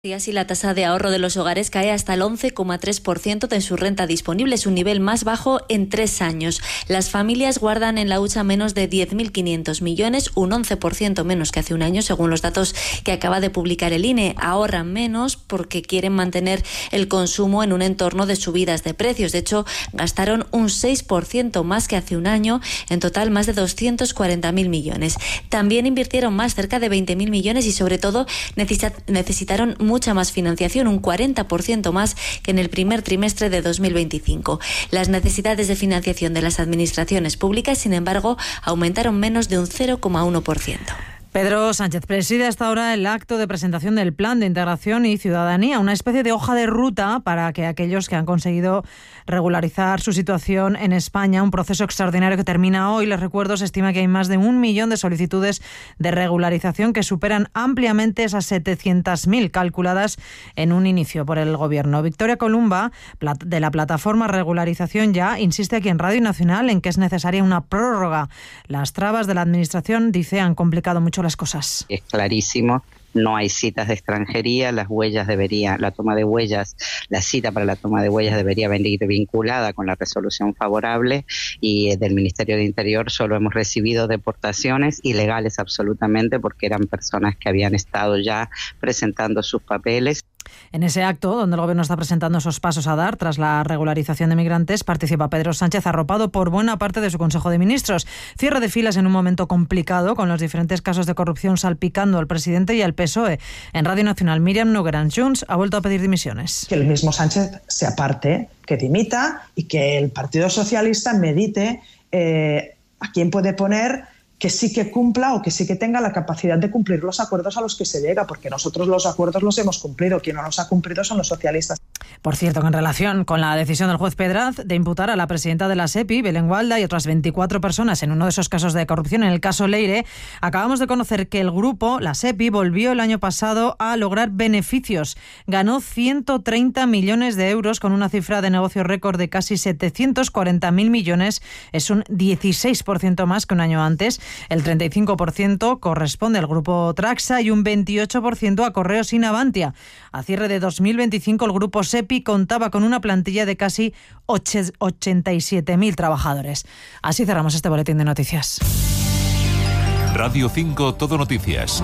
Y así la tasa de ahorro de los hogares cae hasta el 11,3% de su renta disponible, es un nivel más bajo en 3 años. Las familias guardan en la hucha menos de 10.500 millones, un 11% menos que hace un año, según los datos que acaba de publicar el INE. Ahorran menos porque quieren mantener el consumo en un entorno de subidas de precios. De hecho, gastaron un 6% más que hace un año, en total más de 240.000 millones. También invirtieron más, cerca de 20.000 millones, y sobre todo necesitaron mucha más financiación, un 40% más que en el primer trimestre de 2025. Las necesidades de financiación de las administraciones públicas, sin embargo, aumentaron menos de un 0,1%. Pedro Sánchez preside hasta ahora el acto de presentación del Plan de Integración y Ciudadanía, una especie de hoja de ruta para que aquellos que han conseguido regularizar su situación en España, un proceso extraordinario que termina hoy. Les recuerdo, se estima que hay más de 1 millón de solicitudes de regularización que superan ampliamente esas 700.000 calculadas en un inicio por el Gobierno. Victoria Columba, de la plataforma Regularización Ya, insiste aquí en Radio Nacional en que es necesaria una prórroga. Las trabas de la Administración, dice, han complicado mucho las cosas. Es clarísimo, no hay citas de extranjería, la cita para la toma de huellas debería venir vinculada con la resolución favorable, y del Ministerio de Interior solo hemos recibido deportaciones ilegales absolutamente, porque eran personas que habían estado ya presentando sus papeles. En ese acto, donde el Gobierno está presentando esos pasos a dar tras la regularización de migrantes, participa Pedro Sánchez, arropado por buena parte de su Consejo de Ministros. Cierre de filas en un momento complicado, con los diferentes casos de corrupción salpicando al presidente y al PSOE. En Radio Nacional, Míriam Nogueran, Junts ha vuelto a pedir dimisiones. Que el mismo Sánchez se aparte, que dimita, y que el Partido Socialista medite a quién puede poner que sí que cumpla o que sí que tenga la capacidad de cumplir los acuerdos a los que se llega, porque nosotros los acuerdos los hemos cumplido, quien no los ha cumplido son los socialistas. Por cierto, que en relación con la decisión del juez Pedraz de imputar a la presidenta de la SEPI, Belén Gualda, y otras 24 personas en uno de esos casos de corrupción, en el caso Leire, acabamos de conocer que el grupo, la SEPI, volvió el año pasado a lograr beneficios. Ganó 130 millones de euros con una cifra de negocio récord de casi 740.000 millones. Es un 16% más que un año antes. El 35% corresponde al grupo Traxa y un 28% a Correos y Navantia. A cierre de 2025, el grupo SEPI contaba con una plantilla de casi 87.000 trabajadores. Así cerramos este boletín de noticias. Radio 5 Todo Noticias.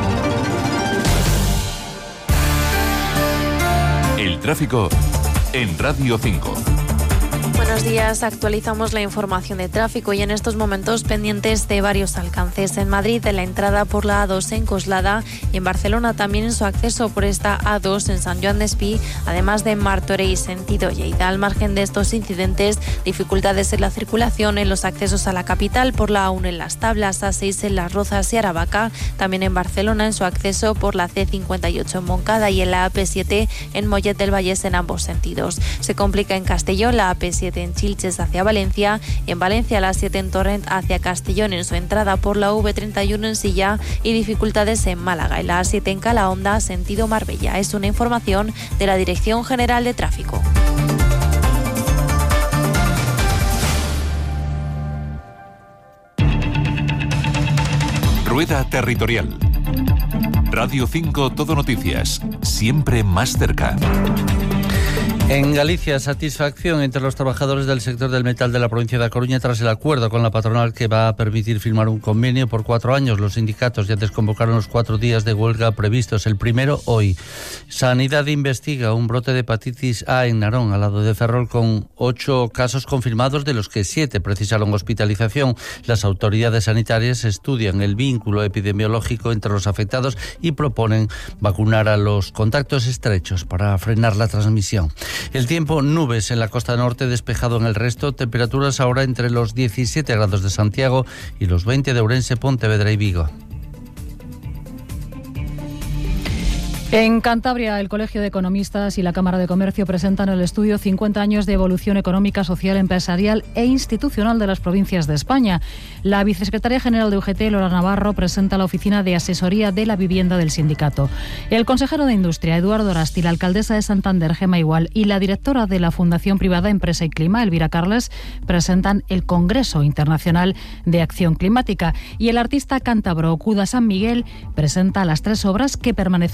El tráfico en Radio 5. Buenos días, actualizamos la información de tráfico y en estos momentos pendientes de varios alcances. En Madrid, en la entrada por la A2 en Coslada, y en Barcelona también en su acceso por esta A2 en Sant Joan d'Espí, además de Martorell sentido Lleida. Al margen de estos incidentes, dificultades en la circulación en los accesos a la capital por la A1 en Las Tablas, A6 en Las Rozas y Aravaca, también en Barcelona en su acceso por la C58 en Montcada y en la AP7 en Mollet del Vallès en ambos sentidos. Se complica en Castellón la AP7 en Chilches hacia Valencia, y en Valencia la 7 en Torrent hacia Castellón en su entrada por la V31 en Silla, y dificultades en Málaga y la A7 en Calahonda sentido Marbella. Es una información de la Dirección General de Tráfico. Rueda Territorial. Radio 5 Todo Noticias. Siempre más cerca. En Galicia, satisfacción entre los trabajadores del sector del metal de la provincia de A Coruña tras el acuerdo con la patronal que va a permitir firmar un convenio por 4 años. Los sindicatos ya desconvocaron los 4 días de huelga previstos, el primero hoy. Sanidad investiga un brote de hepatitis A en Narón, al lado de Ferrol, con 8 casos confirmados, de los que 7 precisaron hospitalización. Las autoridades sanitarias estudian el vínculo epidemiológico entre los afectados y proponen vacunar a los contactos estrechos para frenar la transmisión. El tiempo, nubes en la costa norte, despejado en el resto, temperaturas ahora entre los 17 grados de Santiago y los 20 de Ourense, Pontevedra y Vigo. En Cantabria, el Colegio de Economistas y la Cámara de Comercio presentan el estudio 50 años de evolución económica, social, empresarial e institucional de las provincias de España. La vicesecretaria general de UGT, Lola Navarro, presenta la oficina de asesoría de la vivienda del sindicato. El consejero de Industria, Eduardo Orasti, la alcaldesa de Santander, Gemma Igual, y la directora de la Fundación Privada Empresa y Clima, Elvira Carles, presentan el Congreso Internacional de Acción Climática. Y el artista cántabro Cuda San Miguel presenta las 3 obras que permanecerán en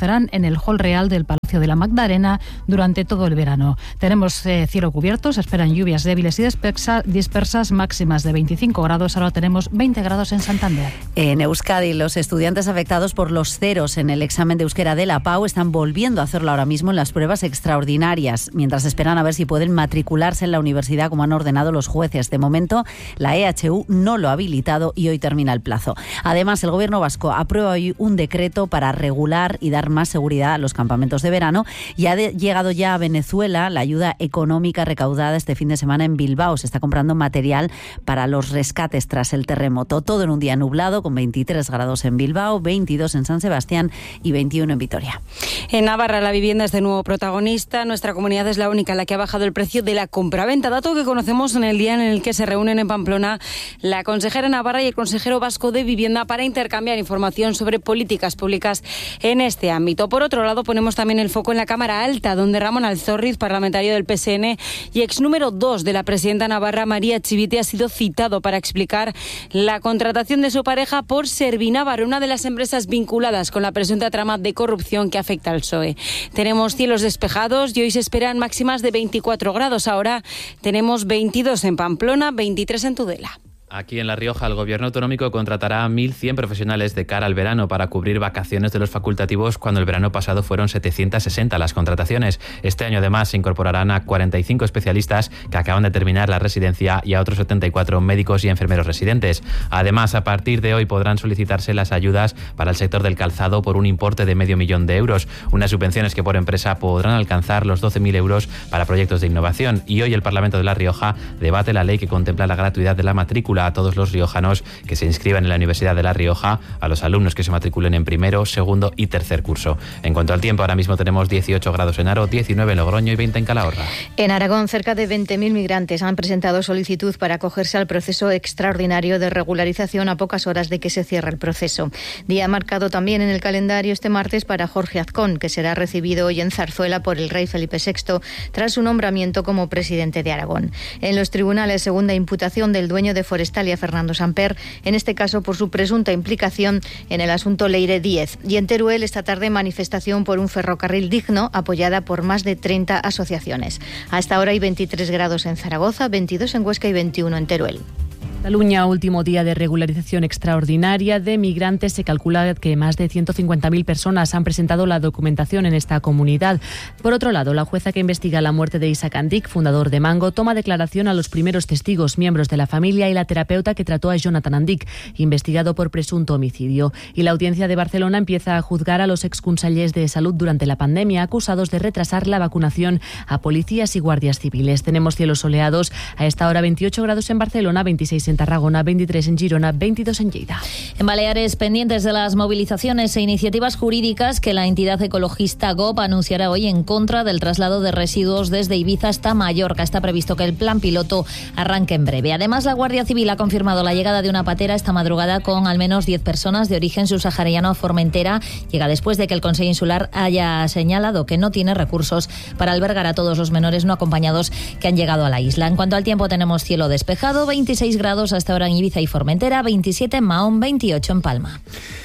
el Hall Real del Palacio de la Magdalena durante todo el verano. Tenemos cielo cubierto, se esperan lluvias débiles y dispersas, máximas de 25 grados. Ahora tenemos 20 grados en Santander. En Euskadi, los estudiantes afectados por los ceros en el examen de euskera de la PAU están volviendo a hacerlo ahora mismo en las pruebas extraordinarias, mientras esperan a ver si pueden matricularse en la universidad como han ordenado los jueces. De momento, la EHU no lo ha habilitado y hoy termina el plazo. Además, el Gobierno vasco aprueba hoy un decreto para regular y dar más seguridad a los campamentos de verano y ha llegado ya a Venezuela la ayuda económica recaudada este fin de semana en Bilbao. Se está comprando material para los rescates tras el terremoto. Todo en un día nublado con 23 grados en Bilbao, 22 en San Sebastián y 21 en Vitoria. En Navarra la vivienda es de nuevo protagonista. Nuestra comunidad es la única en la que ha bajado el precio de la compraventa, dato que conocemos en el día en el que se reúnen en Pamplona la consejera navarra y el consejero vasco de Vivienda para intercambiar información sobre políticas públicas en este ámbito. Por otro lado, ponemos también el foco en la Cámara Alta, donde Ramón Alzorriz, parlamentario del PSN y ex número 2 de la presidenta navarra María Chivite, ha sido citado para explicar la contratación de su pareja por Servinavar, una de las empresas vinculadas con la presunta trama de corrupción que afecta al PSOE. Tenemos cielos despejados y hoy se esperan máximas de 24 grados. Ahora tenemos 22 en Pamplona, 23 en Tudela. Aquí en La Rioja, el Gobierno autonómico contratará a 1.100 profesionales de cara al verano para cubrir vacaciones de los facultativos cuando el verano pasado fueron 760 las contrataciones. Este año, además, se incorporarán a 45 especialistas que acaban de terminar la residencia y a otros 74 médicos y enfermeros residentes. Además, a partir de hoy podrán solicitarse las ayudas para el sector del calzado por un importe de $500.000 de euros. Unas subvenciones que por empresa podrán alcanzar los 12.000 euros para proyectos de innovación. Y hoy el Parlamento de La Rioja debate la ley que contempla la gratuidad de la matrícula a todos los riojanos que se inscriban en la Universidad de La Rioja, a los alumnos que se matriculen en primero, segundo y tercer curso. En cuanto al tiempo, ahora mismo tenemos 18 grados en Haro, 19 en Logroño y 20 en Calahorra. En Aragón, cerca de 20.000 migrantes han presentado solicitud para acogerse al proceso extraordinario de regularización a pocas horas de que se cierre el proceso. Día marcado también en el calendario este martes para Jorge Azcón, que será recibido hoy en Zarzuela por el rey Felipe VI tras su nombramiento como presidente de Aragón. En los tribunales, segunda imputación del dueño de Forestalia, Fernando Samper, en este caso por su presunta implicación en el asunto Leire 10. Y en Teruel, esta tarde, manifestación por un ferrocarril digno, apoyada por más de 30 asociaciones. Hasta ahora hay 23 grados en Zaragoza, 22 en Huesca y 21 en Teruel. Cataluña, último día de regularización extraordinaria de migrantes. Se calcula que más de 150.000 personas han presentado la documentación en esta comunidad. Por otro lado, la jueza que investiga la muerte de Isaac Andic, fundador de Mango, toma declaración a los primeros testigos, miembros de la familia y la terapeuta que trató a Jonathan Andic, investigado por presunto homicidio. Y la Audiencia de Barcelona empieza a juzgar a los exconsellers de Salud durante la pandemia, acusados de retrasar la vacunación a policías y guardias civiles. Tenemos cielos soleados. A esta hora 28 grados en Barcelona, 26 en Tarragona, 23 en Girona, 22 en Lleida. En Baleares, pendientes de las movilizaciones e iniciativas jurídicas que la entidad ecologista GOP anunciará hoy en contra del traslado de residuos desde Ibiza hasta Mallorca. Está previsto que el plan piloto arranque en breve. Además, la Guardia Civil ha confirmado la llegada de una patera esta madrugada con al menos 10 personas de origen subsahariano a Formentera. Llega después de que el Consejo Insular haya señalado que no tiene recursos para albergar a todos los menores no acompañados que han llegado a la isla. En cuanto al tiempo, tenemos cielo despejado, 26 grados hasta ahora en Ibiza y Formentera, 27 en Mahón, 28 en Palma.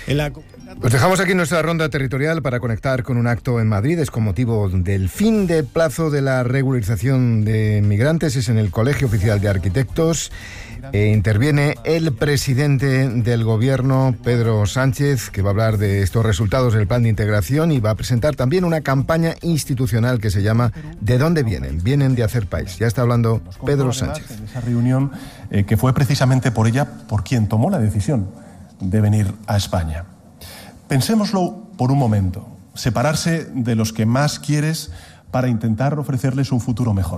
Pues dejamos aquí nuestra ronda territorial para conectar con un acto en Madrid. Es con motivo del fin de plazo de la regularización de migrantes. Es en el Colegio Oficial de Arquitectos. Interviene el presidente del Gobierno, Pedro Sánchez, que va a hablar de estos resultados del plan de integración y va a presentar también una campaña institucional que se llama ¿De dónde vienen? Vienen de hacer país. Ya está hablando Pedro Sánchez. En esa reunión que fue precisamente por ella por quien tomó la decisión de venir a España. Pensémoslo por un momento. Separarse de los que más quieres para intentar ofrecerles un futuro mejor.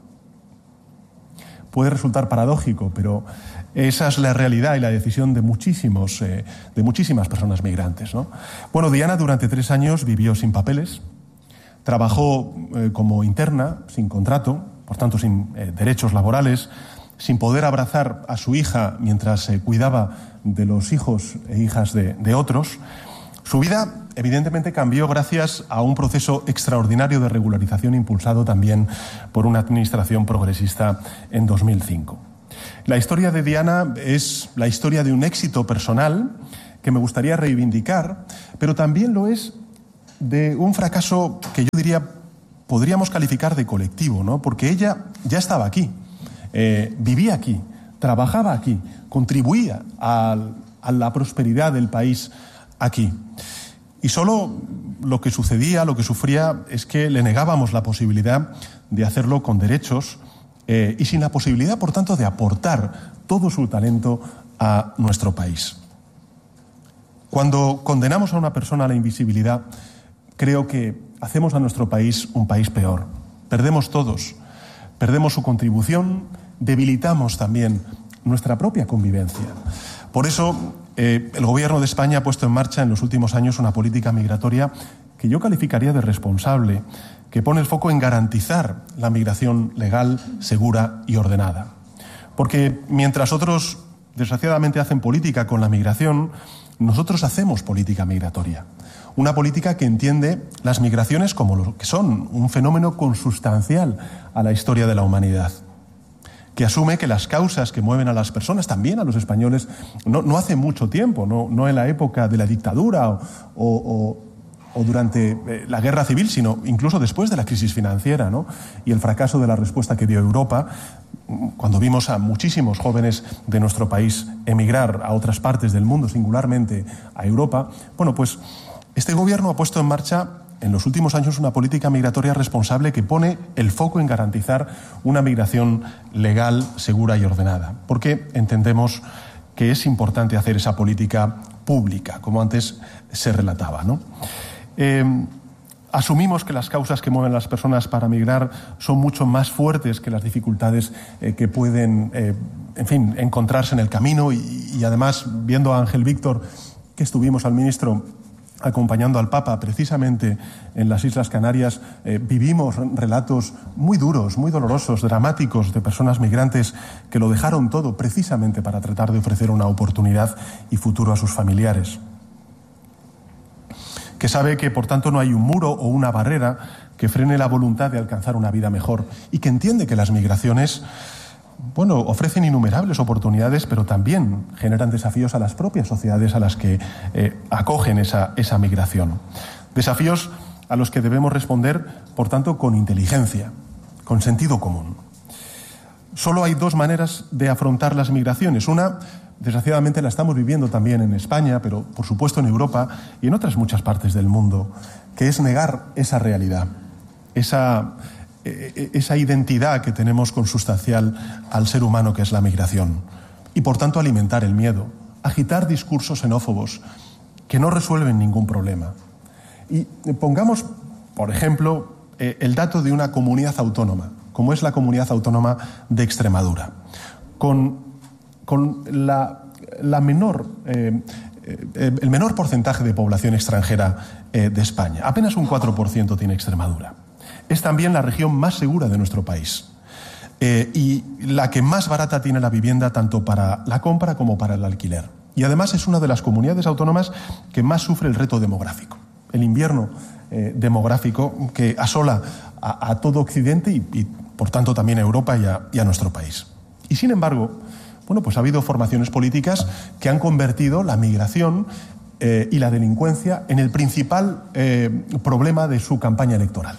Puede resultar paradójico, pero esa es la realidad y la decisión de muchísimas personas migrantes, ¿no? Bueno, Diana durante 3 años vivió sin papeles, trabajó como interna, sin contrato, por tanto sin derechos laborales, sin poder abrazar a su hija mientras cuidaba de los hijos e hijas de otros. Su vida, evidentemente, cambió gracias a un proceso extraordinario de regularización impulsado también por una administración progresista en 2005. La historia de Diana es la historia de un éxito personal que me gustaría reivindicar, pero también lo es de un fracaso que yo diría podríamos calificar de colectivo, ¿no? Porque ella ya estaba aquí, vivía aquí, trabajaba aquí, contribuía a la prosperidad del país aquí. Y solo lo que sucedía, lo que sufría, es que le negábamos la posibilidad de hacerlo con derechos y sin la posibilidad, por tanto, de aportar todo su talento a nuestro país. Cuando condenamos a una persona a la invisibilidad, creo que hacemos a nuestro país un país peor. Perdemos todos, perdemos su contribución, debilitamos también nuestra propia convivencia. Por eso, el Gobierno de España ha puesto en marcha en los últimos años una política migratoria que yo calificaría de responsable, que pone el foco en garantizar la migración legal, segura y ordenada. Porque mientras otros, desgraciadamente, hacen política con la migración, nosotros hacemos política migratoria. Una política que entiende las migraciones como lo que son, un fenómeno consustancial a la historia de la humanidad, que asume que las causas que mueven a las personas, también a los españoles, no hace mucho tiempo, no en la época de la dictadura o durante la guerra civil, sino incluso después de la crisis financiera, ¿no? Y el fracaso de la respuesta que dio Europa, cuando vimos a muchísimos jóvenes de nuestro país emigrar a otras partes del mundo, singularmente a Europa. Bueno, pues este gobierno ha puesto en marcha en los últimos años una política migratoria responsable que pone el foco en garantizar una migración legal, segura y ordenada, porque entendemos que es importante hacer esa política pública, como antes se relataba, ¿no? Asumimos que las causas que mueven a las personas para migrar son mucho más fuertes que las dificultades que pueden, encontrarse en el camino y además, viendo a Ángel Víctor, que estuvimos al ministro acompañando al Papa precisamente en las Islas Canarias, vivimos relatos muy duros, muy dolorosos, dramáticos de personas migrantes que lo dejaron todo precisamente para tratar de ofrecer una oportunidad y futuro a sus familiares. Que sabe que, por tanto, no hay un muro o una barrera que frene la voluntad de alcanzar una vida mejor y que entiende que las migraciones, ofrecen innumerables oportunidades, pero también generan desafíos a las propias sociedades a las que acogen esa migración. Desafíos a los que debemos responder, por tanto, con inteligencia, con sentido común. Solo hay dos maneras de afrontar las migraciones. Una, desgraciadamente, la estamos viviendo también en España, pero por supuesto en Europa y en otras muchas partes del mundo, que es negar esa realidad, esa identidad que tenemos consustancial al ser humano, que es la migración, y por tanto alimentar el miedo, agitar discursos xenófobos que no resuelven ningún problema. Y pongamos, por ejemplo, el dato de una comunidad autónoma, como es la comunidad autónoma de Extremadura, con el menor porcentaje de población extranjera de España. Apenas un 4% tiene Extremadura. Es también la región más segura de nuestro país y la que más barata tiene la vivienda, tanto para la compra como para el alquiler. Y además es una de las comunidades autónomas que más sufre el reto demográfico, el invierno demográfico que asola a todo Occidente y por tanto también a Europa y a nuestro país. Y sin embargo, pues ha habido formaciones políticas que han convertido la migración y la delincuencia en el principal problema de su campaña electoral.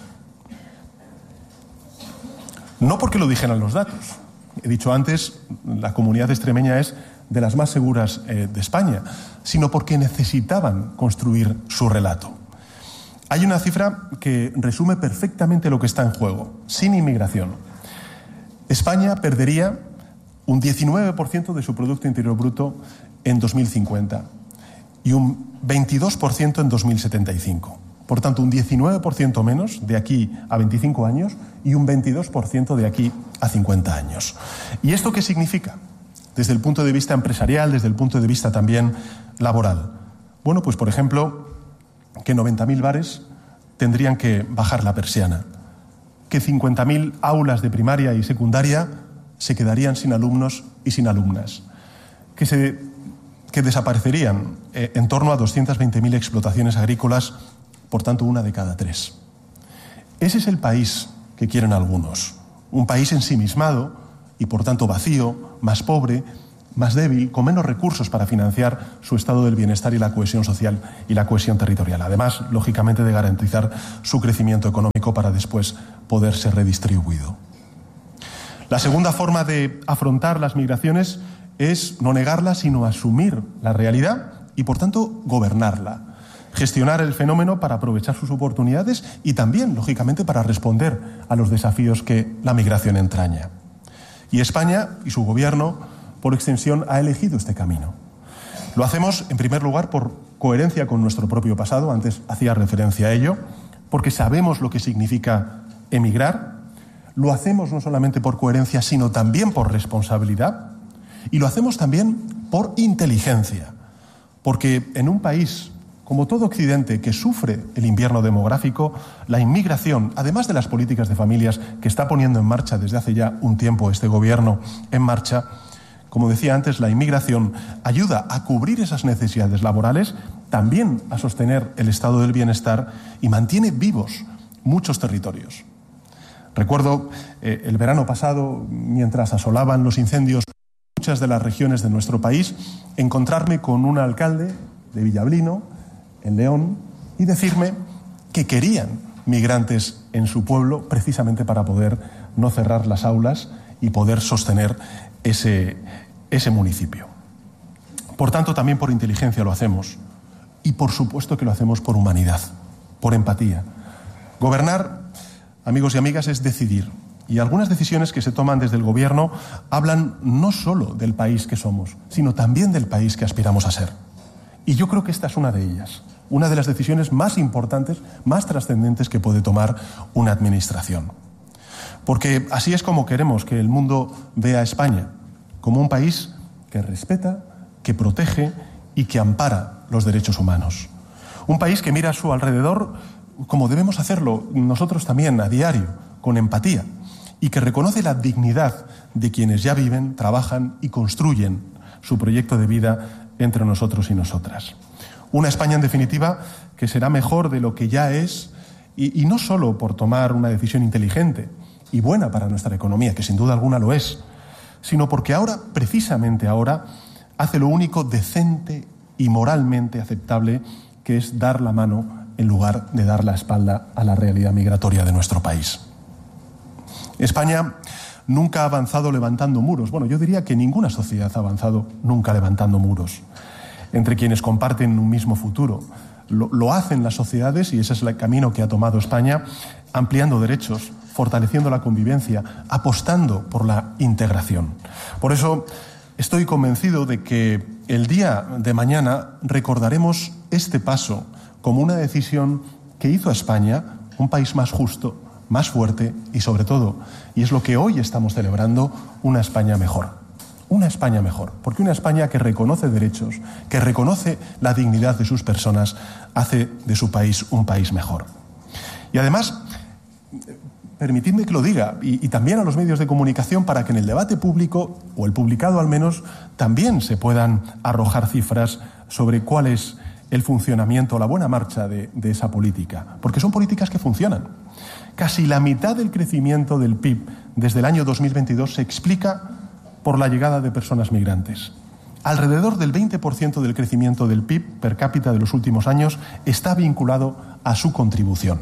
No porque lo dijeran los datos. He dicho antes, la comunidad extremeña es de las más seguras de España, sino porque necesitaban construir su relato. Hay una cifra que resume perfectamente lo que está en juego. Sin inmigración, España perdería un 19% de su Producto Interior Bruto en 2050 y un 22% en 2075. Por tanto, un 19% menos de aquí a 25 años y un 22% de aquí a 50 años. ¿Y esto qué significa? Desde el punto de vista empresarial, desde el punto de vista también laboral. Pues por ejemplo, que 90.000 bares tendrían que bajar la persiana, que 50.000 aulas de primaria y secundaria se quedarían sin alumnos y sin alumnas, que desaparecerían en torno a 220.000 explotaciones agrícolas, por tanto una de cada 3. Ese es el país que quieren algunos, un país ensimismado y por tanto vacío, más pobre, más débil, con menos recursos para financiar su estado del bienestar y la cohesión social y la cohesión territorial. Además, lógicamente, de garantizar su crecimiento económico para después poder ser redistribuido. La segunda forma de afrontar las migraciones es no negarlas, sino asumir la realidad y, por tanto, gobernarla. Gestionar el fenómeno para aprovechar sus oportunidades y también, lógicamente, para responder a los desafíos que la migración entraña. Y España y su gobierno, por extensión, ha elegido este camino. Lo hacemos, en primer lugar, por coherencia con nuestro propio pasado, antes hacía referencia a ello, porque sabemos lo que significa emigrar. Lo hacemos no solamente por coherencia, sino también por responsabilidad. Y lo hacemos también por inteligencia, porque en un país como todo Occidente que sufre el invierno demográfico, la inmigración, además de las políticas de familias que está poniendo en marcha desde hace ya un tiempo este gobierno en marcha, como decía antes, la inmigración ayuda a cubrir esas necesidades laborales, también a sostener el estado del bienestar y mantiene vivos muchos territorios. Recuerdo el verano pasado, mientras asolaban los incendios en muchas de las regiones de nuestro país, encontrarme con un alcalde de Villablino, en León, y decirme que querían migrantes en su pueblo precisamente para poder no cerrar las aulas y poder sostener ese municipio. Por tanto, también por inteligencia lo hacemos. Y por supuesto que lo hacemos por humanidad, por empatía. Gobernar, amigos y amigas, es decidir. Y algunas decisiones que se toman desde el gobierno hablan no solo del país que somos, sino también del país que aspiramos a ser. Y yo creo que esta es una de ellas, una de las decisiones más importantes, más trascendentes que puede tomar una administración. Porque así es como queremos que el mundo vea a España, como un país que respeta, que protege y que ampara los derechos humanos. Un país que mira a su alrededor como debemos hacerlo nosotros también a diario, con empatía, y que reconoce la dignidad de quienes ya viven, trabajan y construyen su proyecto de vida entre nosotros y nosotras. Una España, en definitiva, que será mejor de lo que ya es, y no solo por tomar una decisión inteligente y buena para nuestra economía, que sin duda alguna lo es, sino porque ahora, precisamente ahora, hace lo único decente y moralmente aceptable, que es dar la mano en lugar de dar la espalda a la realidad migratoria de nuestro país. España nunca ha avanzado levantando muros. Bueno, yo diría que ninguna sociedad ha avanzado nunca levantando muros entre quienes comparten un mismo futuro. Lo hacen las sociedades, y ese es el camino que ha tomado España, ampliando derechos, fortaleciendo la convivencia, apostando por la integración. Por eso estoy convencido de que el día de mañana recordaremos este paso como una decisión que hizo a España un país más justo, más fuerte y, sobre todo, y es lo que hoy estamos celebrando, una España mejor. Una España mejor, porque una España que reconoce derechos, que reconoce la dignidad de sus personas, hace de su país un país mejor. Y además, permitidme que lo diga, y también a los medios de comunicación, para que en el debate público, o el publicado al menos, también se puedan arrojar cifras sobre cuál es el funcionamiento, la buena marcha de esa política, porque son políticas que funcionan. Casi la mitad del crecimiento del PIB desde el año 2022 se explica por la llegada de personas migrantes. Alrededor del 20% del crecimiento del PIB per cápita de los últimos años está vinculado a su contribución.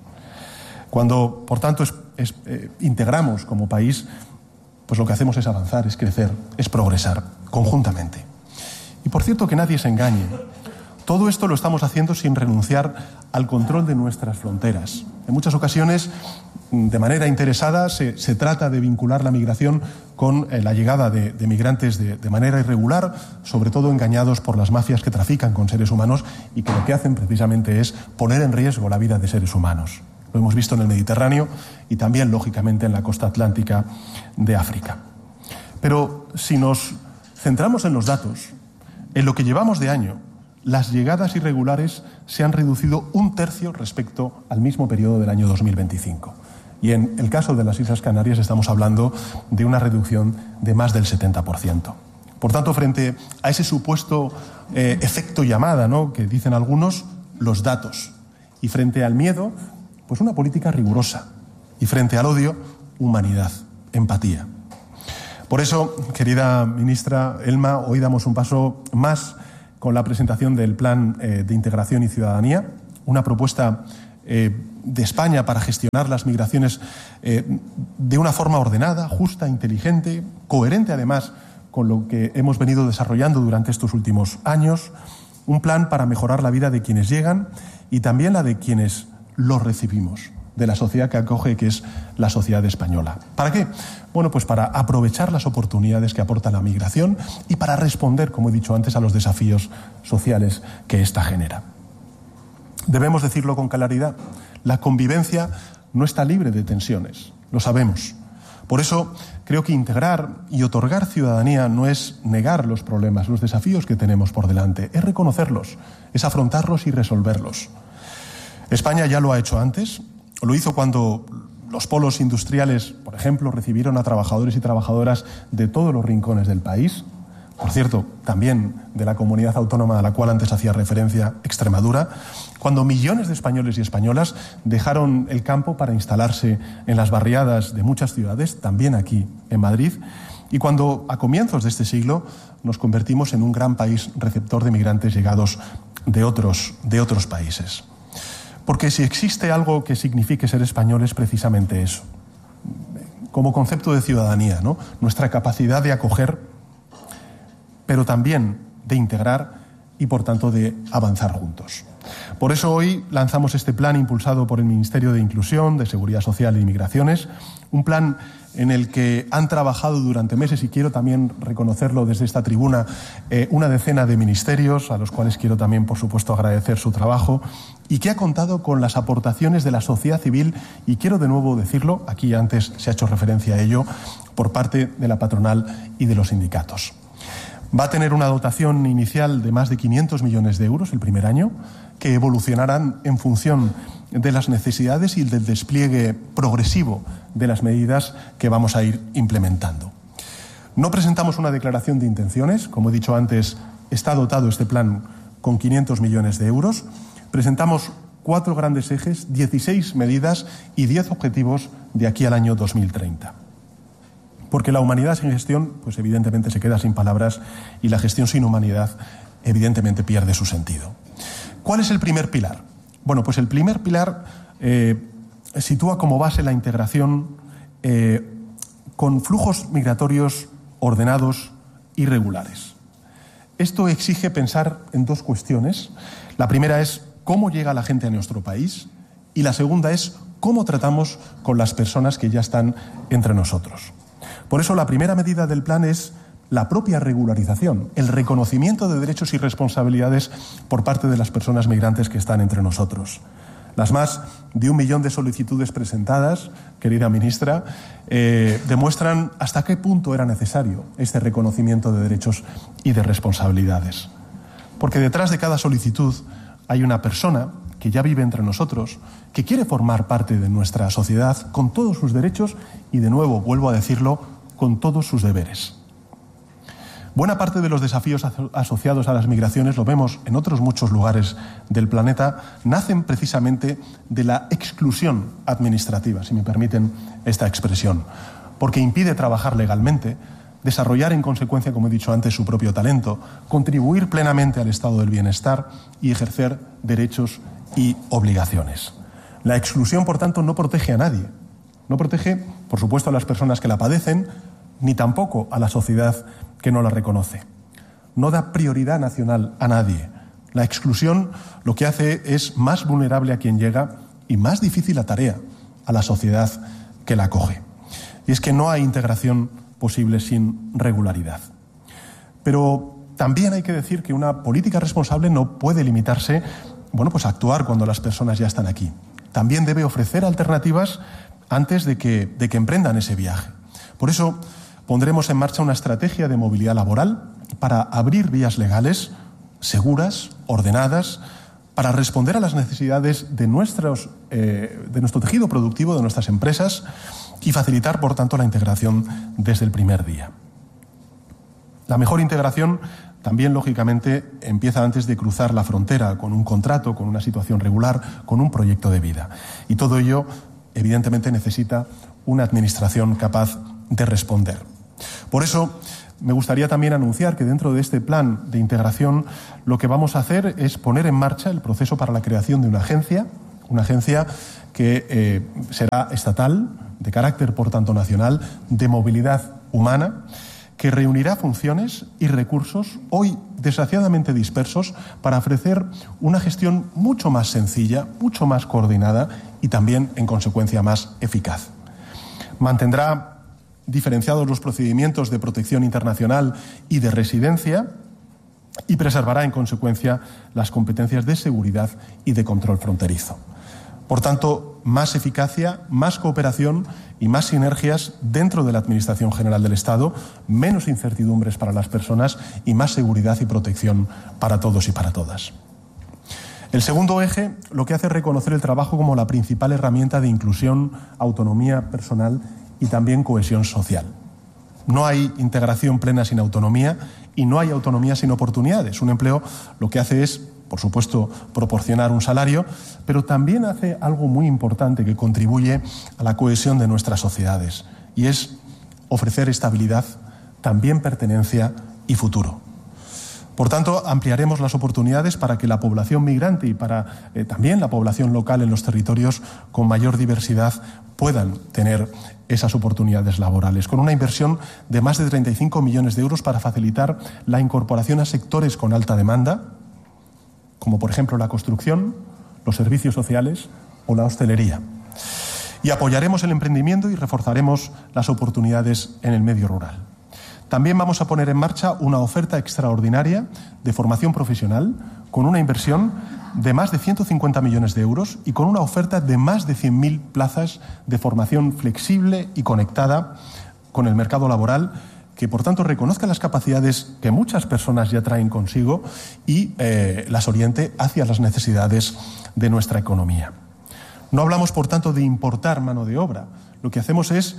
Cuando, por tanto, integramos como país, pues lo que hacemos es avanzar, es crecer, es progresar conjuntamente. Y por cierto, que nadie se engañe. Todo esto lo estamos haciendo sin renunciar al control de nuestras fronteras. En muchas ocasiones, de manera interesada, se trata de vincular la migración con la llegada de migrantes de manera irregular, sobre todo engañados por las mafias que trafican con seres humanos y que lo que hacen precisamente es poner en riesgo la vida de seres humanos. Lo hemos visto en el Mediterráneo y también, lógicamente, en la costa atlántica de África. Pero si nos centramos en los datos, en lo que llevamos de año, las llegadas irregulares se han reducido 1/3 respecto al mismo periodo del año 2025. Y en el caso de las Islas Canarias estamos hablando de una reducción de más del 70%. Por tanto, frente a ese supuesto efecto llamada, ¿no?, que dicen algunos, los datos. Y frente al miedo, pues una política rigurosa. Y frente al odio, humanidad, empatía. Por eso, querida ministra Elma, hoy damos un paso más con la presentación del Plan de Integración y Ciudadanía, una propuesta de España para gestionar las migraciones de una forma ordenada, justa, inteligente, coherente además con lo que hemos venido desarrollando durante estos últimos años, un plan para mejorar la vida de quienes llegan y también la de quienes los recibimos, de la sociedad que acoge, que es la sociedad española. ¿Para qué? Bueno, pues para aprovechar las oportunidades que aporta la migración y para responder, como he dicho antes, a los desafíos sociales que ésta genera. Debemos decirlo con claridad, la convivencia no está libre de tensiones, lo sabemos. Por eso creo que integrar y otorgar ciudadanía no es negar los problemas, los desafíos que tenemos por delante, es reconocerlos, es afrontarlos y resolverlos. España ya lo ha hecho antes, lo hizo cuando los polos industriales, por ejemplo, recibieron a trabajadores y trabajadoras de todos los rincones del país, por cierto, también de la comunidad autónoma a la cual antes hacía referencia, Extremadura, cuando millones de españoles y españolas dejaron el campo para instalarse en las barriadas de muchas ciudades, también aquí en Madrid, y cuando a comienzos de este siglo nos convertimos en un gran país receptor de migrantes llegados de otros países. Porque si existe algo que signifique ser español es precisamente eso, como concepto de ciudadanía, ¿no? Nuestra capacidad de acoger, pero también de integrar y, por tanto, de avanzar juntos. Por eso hoy lanzamos este plan impulsado por el Ministerio de Inclusión, de Seguridad Social e Inmigraciones, un plan en el que han trabajado durante meses, y quiero también reconocerlo desde esta tribuna, una decena de ministerios, a los cuales quiero también, por supuesto, agradecer su trabajo, y que ha contado con las aportaciones de la sociedad civil, y quiero de nuevo decirlo, aquí antes se ha hecho referencia a ello, por parte de la patronal y de los sindicatos. Va a tener una dotación inicial de más de 500 millones de euros el primer año, que evolucionarán en función de las necesidades y del despliegue progresivo de las medidas que vamos a ir implementando. No presentamos una declaración de intenciones, como he dicho antes, está dotado este plan con 500 millones de euros. Presentamos 4 grandes ejes, 16 medidas y 10 objetivos de aquí al año 2030. Porque la humanidad sin gestión, pues evidentemente se queda sin palabras, y la gestión sin humanidad evidentemente pierde su sentido. ¿Cuál es el primer pilar? Bueno, pues el primer pilar sitúa como base la integración con flujos migratorios ordenados y regulares. Esto exige pensar en 2 cuestiones. La primera es cómo llega la gente a nuestro país y la segunda es cómo tratamos con las personas que ya están entre nosotros. Por eso la primera medida del plan es la propia regularización, el reconocimiento de derechos y responsabilidades por parte de las personas migrantes que están entre nosotros. Las más de 1 millón de solicitudes presentadas, querida ministra, demuestran hasta qué punto era necesario este reconocimiento de derechos y de responsabilidades. Porque detrás de cada solicitud hay una persona que ya vive entre nosotros, que quiere formar parte de nuestra sociedad con todos sus derechos y, de nuevo, vuelvo a decirlo, con todos sus deberes. Buena parte de los desafíos asociados a las migraciones, lo vemos en otros muchos lugares del planeta, nacen precisamente de la exclusión administrativa, si me permiten esta expresión, porque impide trabajar legalmente, desarrollar en consecuencia, como he dicho antes, su propio talento, contribuir plenamente al estado del bienestar y ejercer derechos y obligaciones. La exclusión, por tanto, no protege a nadie. No protege, por supuesto, a las personas que la padecen, ni tampoco a la sociedad que no la reconoce. No da prioridad nacional a nadie. La exclusión lo que hace es más vulnerable a quien llega y más difícil la tarea a la sociedad que la acoge. Y es que no hay integración posible sin regularidad. Pero también hay que decir que una política responsable no puede limitarse, pues a actuar cuando las personas ya están aquí. También debe ofrecer alternativas antes de que emprendan ese viaje. Por eso pondremos en marcha una estrategia de movilidad laboral para abrir vías legales, seguras, ordenadas, para responder a las necesidades de nuestro tejido productivo, de nuestras empresas, y facilitar, por tanto, la integración desde el primer día. La mejor integración también, lógicamente, empieza antes de cruzar la frontera, con un contrato, con una situación regular, con un proyecto de vida. Y todo ello, evidentemente, necesita una administración capaz de responder. Por eso, me gustaría también anunciar que dentro de este plan de integración lo que vamos a hacer es poner en marcha el proceso para la creación de una agencia que será estatal, de carácter por tanto nacional, de movilidad humana, que reunirá funciones y recursos hoy desgraciadamente dispersos para ofrecer una gestión mucho más sencilla, mucho más coordinada y también, en consecuencia, más eficaz. Mantendrá diferenciados los procedimientos de protección internacional y de residencia y preservará, en consecuencia, las competencias de seguridad y de control fronterizo. Por tanto, más eficacia, más cooperación y más sinergias dentro de la Administración General del Estado, menos incertidumbres para las personas y más seguridad y protección para todos y para todas. El segundo eje lo que hace es reconocer el trabajo como la principal herramienta de inclusión, autonomía personal y también cohesión social. No hay integración plena sin autonomía y no hay autonomía sin oportunidades. Un empleo lo que hace es, por supuesto, proporcionar un salario, pero también hace algo muy importante que contribuye a la cohesión de nuestras sociedades, y es ofrecer estabilidad, también pertenencia y futuro. Por tanto, ampliaremos las oportunidades para que la población migrante y para también la población local en los territorios con mayor diversidad puedan tener esas oportunidades laborales, con una inversión de más de 35 millones de euros para facilitar la incorporación a sectores con alta demanda, como por ejemplo la construcción, los servicios sociales o la hostelería. Y apoyaremos el emprendimiento y reforzaremos las oportunidades en el medio rural. También vamos a poner en marcha una oferta extraordinaria de formación profesional con una inversión de más de 150 millones de euros y con una oferta de más de 100.000 plazas de formación flexible y conectada con el mercado laboral, que por tanto reconozca las capacidades que muchas personas ya traen consigo y las oriente hacia las necesidades de nuestra economía. No hablamos, por tanto, de importar mano de obra. Lo que hacemos es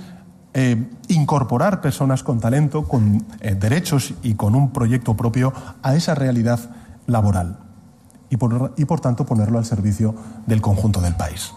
incorporar personas con talento, con derechos y con un proyecto propio a esa realidad laboral y por tanto ponerlo al servicio del conjunto del país.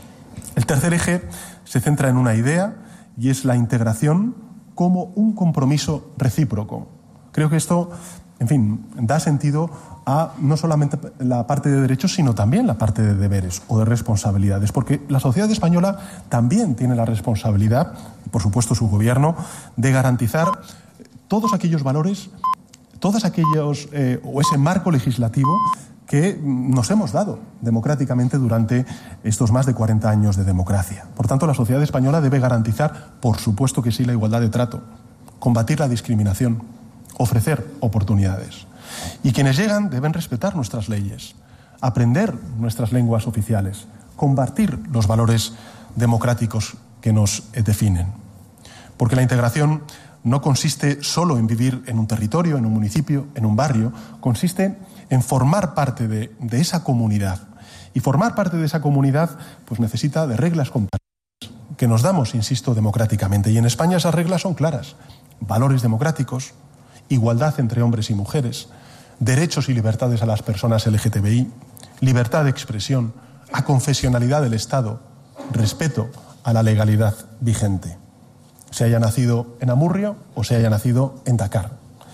El tercer eje se centra en una idea y es la integración como un compromiso recíproco. Creo que esto, en fin, da sentido a no solamente la parte de derechos, sino también la parte de deberes o de responsabilidades, porque la sociedad española también tiene la responsabilidad, y por supuesto su gobierno, de garantizar todos aquellos valores, todos aquellos o ese marco legislativo que nos hemos dado democráticamente durante estos más de 40 años de democracia. Por tanto, la sociedad española debe garantizar, por supuesto que sí, la igualdad de trato, combatir la discriminación, ofrecer oportunidades. Y quienes llegan deben respetar nuestras leyes, aprender nuestras lenguas oficiales, combatir los valores democráticos que nos definen. Porque la integración no consiste solo en vivir en un territorio, en un municipio, en un barrio, consiste en formar parte de esa comunidad. Y formar parte de esa comunidad pues necesita de reglas compartidas que nos damos, insisto, democráticamente. Y en España esas reglas son claras. Valores democráticos, igualdad entre hombres y mujeres, derechos y libertades a las personas LGTBI, libertad de expresión, aconfesionalidad del Estado, respeto a la legalidad vigente, se haya nacido en Amurrio o se haya nacido en Dakar.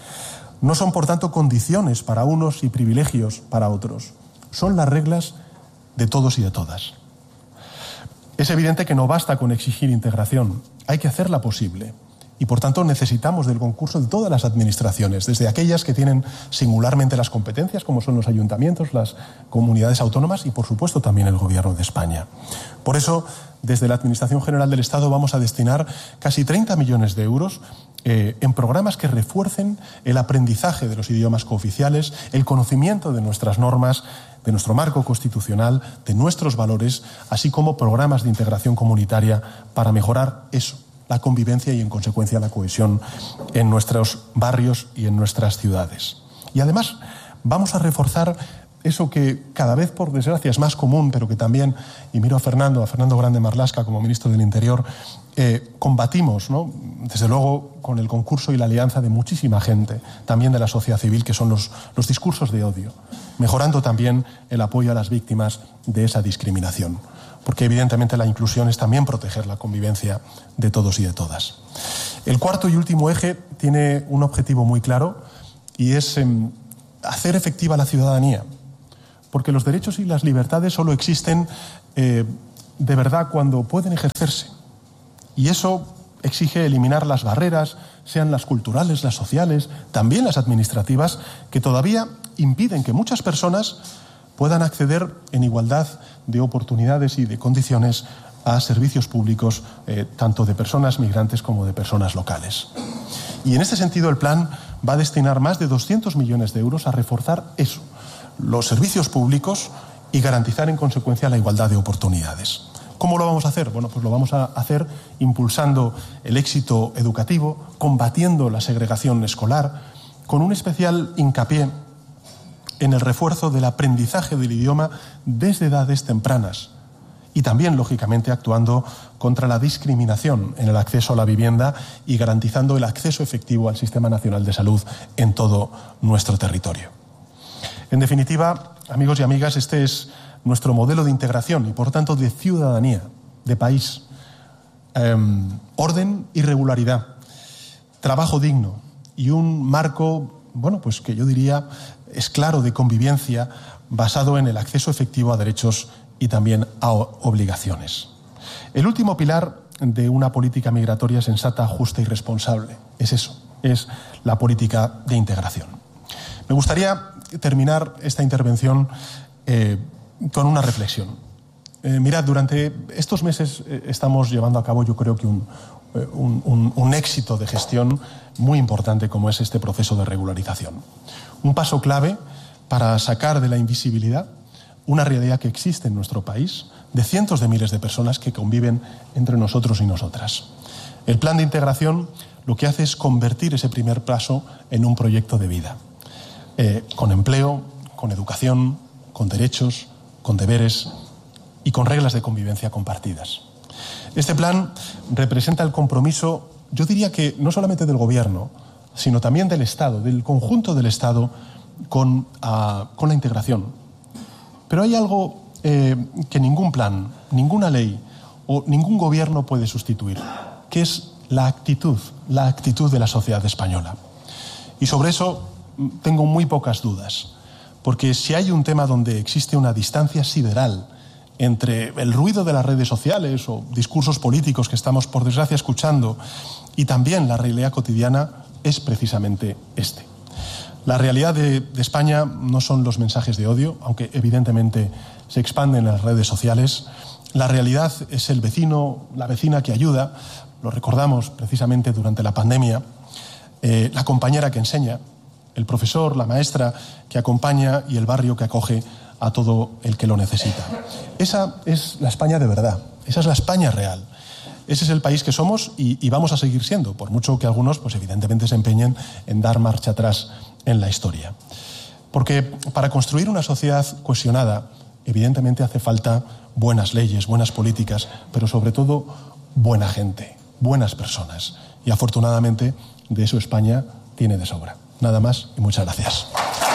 No son, por tanto, condiciones para unos y privilegios para otros. Son las reglas de todos y de todas. Es evidente que no basta con exigir integración, hay que hacerla posible. Y, por tanto, necesitamos del concurso de todas las administraciones, desde aquellas que tienen singularmente las competencias, como son los ayuntamientos, las comunidades autónomas y, por supuesto, también el Gobierno de España. Por eso, desde la Administración General del Estado vamos a destinar casi 30 millones de euros en programas que refuercen el aprendizaje de los idiomas cooficiales, el conocimiento de nuestras normas, de nuestro marco constitucional, de nuestros valores, así como programas de integración comunitaria para mejorar eso, la convivencia y, en consecuencia, la cohesión en nuestros barrios y en nuestras ciudades. Y además vamos a reforzar eso que cada vez, por desgracia, es más común, pero que también, y miro a Fernando Grande Marlaska como ministro del Interior, combatimos, ¿no? Desde luego con el concurso y la alianza de muchísima gente, también de la sociedad civil, que son los discursos de odio, mejorando también el apoyo a las víctimas de esa discriminación. Porque evidentemente la inclusión es también proteger la convivencia de todos y de todas. El cuarto y último eje tiene un objetivo muy claro y es hacer efectiva la ciudadanía, porque los derechos y las libertades solo existen de verdad cuando pueden ejercerse. Y eso exige eliminar las barreras, sean las culturales, las sociales, también las administrativas, que todavía impiden que muchas personas puedan acceder en igualdad de oportunidades y de condiciones a servicios públicos, tanto de personas migrantes como de personas locales. Y en este sentido el plan va a destinar más de 200 millones de euros a reforzar eso, los servicios públicos, y garantizar en consecuencia la igualdad de oportunidades. ¿Cómo lo vamos a hacer? Bueno, pues lo vamos a hacer impulsando el éxito educativo, combatiendo la segregación escolar, con un especial hincapié en el refuerzo del aprendizaje del idioma desde edades tempranas y también, lógicamente, actuando contra la discriminación en el acceso a la vivienda y garantizando el acceso efectivo al Sistema Nacional de Salud en todo nuestro territorio. En definitiva, amigos y amigas, este es nuestro modelo de integración y, por tanto, de ciudadanía, de país. Orden y regularidad, trabajo digno y un marco, bueno, pues que yo diría es claro, de convivencia basado en el acceso efectivo a derechos y también a obligaciones. El último pilar de una política migratoria sensata, justa y responsable es eso, es la política de integración. Me gustaría terminar esta intervención con una reflexión. Mirad, durante estos meses estamos llevando a cabo, yo creo que un éxito de gestión muy importante como es este proceso de regularización. Un paso clave para sacar de la invisibilidad una realidad que existe en nuestro país de cientos de miles de personas que conviven entre nosotros y nosotras. El plan de integración lo que hace es convertir ese primer paso en un proyecto de vida, con empleo, con educación, con derechos, con deberes y con reglas de convivencia compartidas. Este plan representa el compromiso, yo diría que no solamente del Gobierno, sino también del Estado, del conjunto del Estado con la integración. Pero hay algo que ningún plan, ninguna ley o ningún gobierno puede sustituir, que es la actitud de la sociedad española. Y sobre eso tengo muy pocas dudas, porque si hay un tema donde existe una distancia sideral entre el ruido de las redes sociales o discursos políticos que estamos, por desgracia, escuchando y también la realidad cotidiana, es precisamente este. La realidad de España no son los mensajes de odio, aunque evidentemente se expanden en las redes sociales. La realidad es el vecino, la vecina que ayuda, lo recordamos precisamente durante la pandemia, la compañera que enseña, el profesor, la maestra que acompaña y el barrio que acoge a todo el que lo necesita. Esa es la España de verdad, esa es la España real. Ese es el país que somos y vamos a seguir siendo, por mucho que algunos, pues evidentemente, se empeñen en dar marcha atrás en la historia. Porque para construir una sociedad cohesionada, evidentemente hace falta buenas leyes, buenas políticas, pero sobre todo buena gente, buenas personas. Y afortunadamente de eso España tiene de sobra. Nada más y muchas gracias.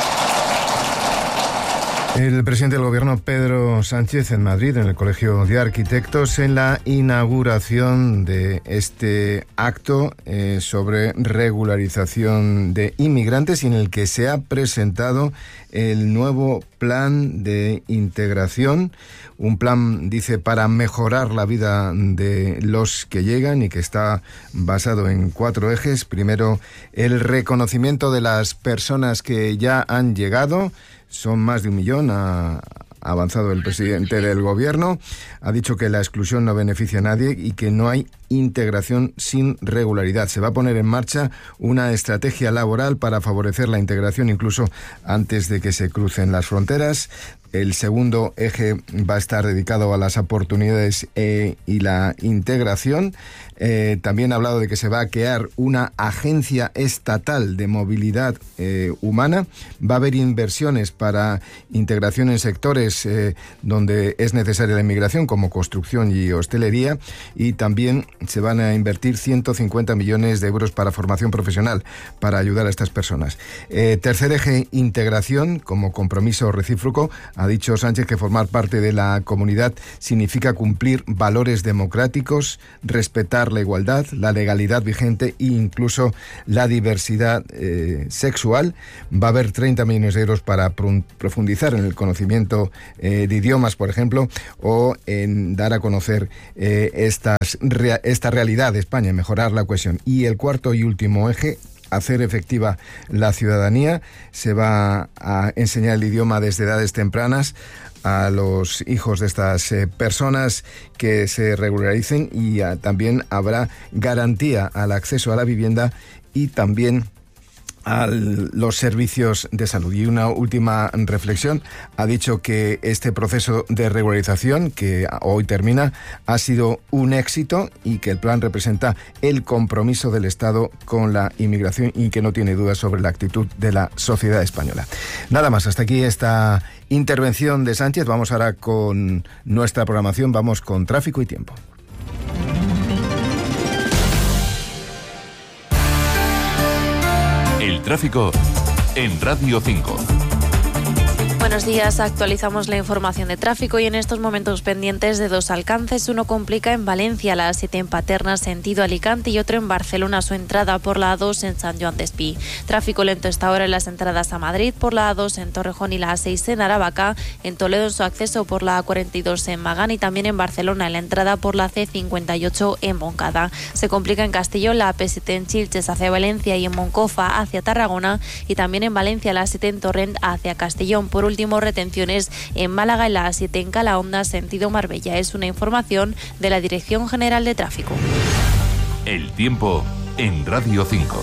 El presidente del Gobierno, Pedro Sánchez, en Madrid, en el Colegio de Arquitectos, en la inauguración de este acto sobre regularización de inmigrantes, y en el que se ha presentado el nuevo plan de integración. Un plan, dice, para mejorar la vida de los que llegan y que está basado en 4 ejes. Primero, el reconocimiento de las personas que ya han llegado. Son más de 1 millón, ha avanzado el presidente del Gobierno. Ha dicho que la exclusión no beneficia a nadie y que no hay integración sin regularidad. Se va a poner en marcha una estrategia laboral para favorecer la integración incluso antes de que se crucen las fronteras. El segundo eje va a estar dedicado a las oportunidades y la integración. También ha hablado de que se va a crear una agencia estatal de movilidad humana. Va a haber inversiones para integración en sectores donde es necesaria la inmigración, como construcción y hostelería. Y también se van a invertir 150 millones de euros para formación profesional para ayudar a estas personas. Tercer eje, integración como compromiso recíproco. Ha dicho Sánchez que formar parte de la comunidad significa cumplir valores democráticos, respetar la igualdad, la legalidad vigente e incluso la diversidad sexual. Va a haber 30 millones de euros para profundizar en el conocimiento de idiomas, por ejemplo, o en dar a conocer esta realidad de España, mejorar la cohesión. Y el cuarto y último eje, hacer efectiva la ciudadanía. Se va a enseñar el idioma desde edades tempranas a los hijos de estas personas que se regularicen, y también habrá garantía al acceso a la vivienda y también a los servicios de salud. Y una última reflexión: ha dicho que este proceso de regularización, que hoy termina, ha sido un éxito y que el plan representa el compromiso del Estado con la inmigración y que no tiene dudas sobre la actitud de la sociedad española. Nada más, hasta aquí esta intervención de Sánchez. Vamos ahora con nuestra programación, vamos con tráfico y tiempo. El tráfico en Radio 5. Buenos días, actualizamos la información de tráfico y en estos momentos pendientes de dos alcances. Uno complica en Valencia, la A7 en Paterna, sentido Alicante, y otro en Barcelona, su entrada por la A2 en Sant Joan d'Espí. Tráfico lento esta hora en las entradas a Madrid por la A2 en Torrejón y la A6 en Aravaca, en Toledo en su acceso por la A42 en Magán y también en Barcelona en la entrada por la C58 en Montcada. Se complica en Castellón la AP7 en Chilches hacia Valencia y en Moncofa hacia Tarragona, y también en Valencia la A7 en Torrent hacia Castellón. Por último, retenciones en Málaga y la A7 en Calahonda, sentido Marbella. Es una información de la Dirección General de Tráfico. El tiempo en Radio 5.